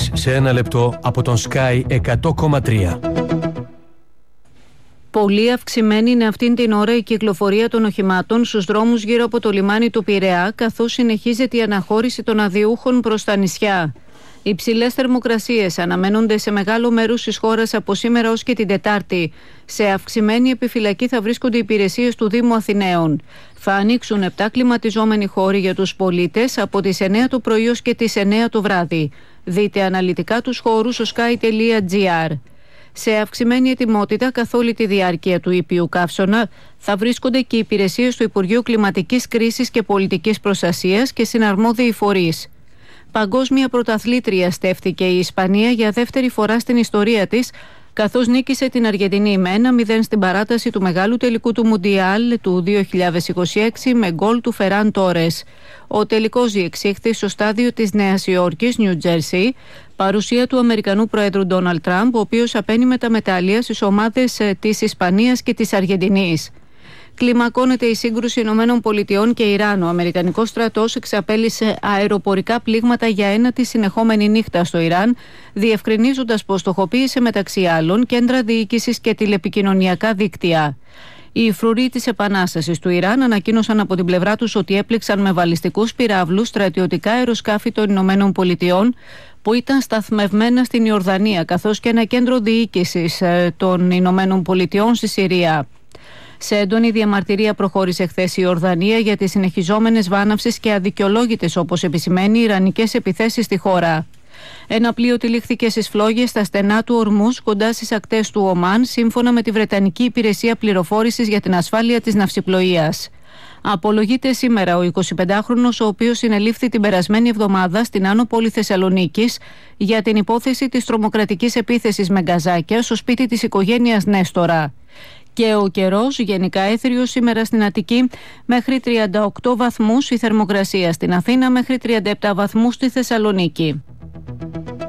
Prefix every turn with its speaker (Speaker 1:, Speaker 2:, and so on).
Speaker 1: ειδήσεις σε ένα λεπτό από τον Sky 100,3.
Speaker 2: Πολύ αυξημένη είναι αυτήν την ώρα η κυκλοφορία των οχημάτων στους δρόμους γύρω από το λιμάνι του Πειραιά, καθώς συνεχίζεται η αναχώρηση των αδειούχων προς τα νησιά. Υψηλές θερμοκρασίες αναμένονται σε μεγάλο μέρος της χώρας από σήμερα ως και την Τετάρτη. Σε αυξημένη επιφυλακή θα βρίσκονται οι υπηρεσίες του Δήμου Αθηναίων. Θα ανοίξουν 7 κλιματιζόμενοι χώροι για τους πολίτες από τις 9 το πρωί ως και τις 9 το βράδυ. Δείτε αναλυτικά τους χώρους στο sky.gr. Σε αυξημένη ετοιμότητα καθ' όλη τη διάρκεια του ήπιου καύσωνα θα βρίσκονται και οι υπηρεσίες του Υπουργείου Κλιματικής Κρίσης και Πολιτικής Προστασίας και συναρμόδιοι φορείς. Παγκόσμια πρωταθλήτρια στέφθηκε η Ισπανία για δεύτερη φορά στην ιστορία της, καθώς νίκησε την Αργεντινή με 1-0 στην παράταση του μεγάλου τελικού του Μουντιάλ του 2026 με γκολ του Φεράν Τόρες. Ο τελικός διεξήχθη στο στάδιο της Νέας Υόρκης, Νιου Τζέρσι, παρουσία του Αμερικανού Προέδρου Ντόναλντ Τραμπ, ο οποίος απένιμε τα μετάλλια στις ομάδες της Ισπανίας και της Αργεντινής. Κλιμακώνεται η σύγκρουση ΗΠΑ και Ιράν. Ο Αμερικανικός στρατός εξαπέλυσε αεροπορικά πλήγματα για ένατη συνεχόμενη νύχτα στο Ιράν, διευκρινίζοντας πως στοχοποίησε μεταξύ άλλων κέντρα διοίκησης και τηλεπικοινωνιακά δίκτυα. Οι φρουροί της Επανάστασης του Ιράν ανακοίνωσαν από την πλευρά τους ότι έπληξαν με βαλιστικούς πυράβλους στρατιωτικά αεροσκάφη των ΗΠΑ που ήταν σταθμευμένα στην Ιορδανία, καθώς και ένα κέντρο διοίκησης των ΗΠΑ στη Συρία. Σε έντονη διαμαρτυρία προχώρησε χθες η Ιορδανία για τις συνεχιζόμενες βάναυσες και αδικαιολόγητες, όπως επισημαίνει, ιρανικές επιθέσεις στη χώρα. Ένα πλοίο τυλίχθηκε στις φλόγες στα στενά του Ορμούς κοντά στις ακτές του Ομάν, σύμφωνα με τη Βρετανική Υπηρεσία Πληροφόρησης για την Ασφάλεια της Ναυσιπλοείας. Απολογείται σήμερα ο 25χρονος, ο οποίος συνελήφθη την περασμένη εβδομάδα στην Άνω Πόλη Θεσσαλονίκης για την υπόθεση της τρομοκρατικής επίθεσης με γκαζάκια στο σπίτι της οικογένειας Νέστορα. Και ο καιρός γενικά έθριος σήμερα στην Αττική, μέχρι 38 βαθμούς η θερμοκρασία στην Αθήνα, μέχρι 37 βαθμούς στη Θεσσαλονίκη.